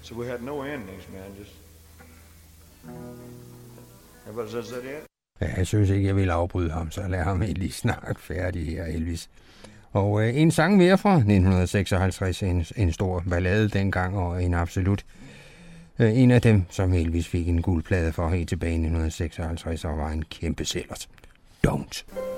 So we had no endings, man. Just everybody said it. Ja, jeg synes ikke, jeg vil afbryde ham, så lad ham lige snakke færdig her, Elvis. Og en sang mere fra 1956, en stor ballade dengang, og en absolut en af dem, som Elvis fik en guldplade for helt tilbage i 1956, og var en kæmpe sælger. Don't.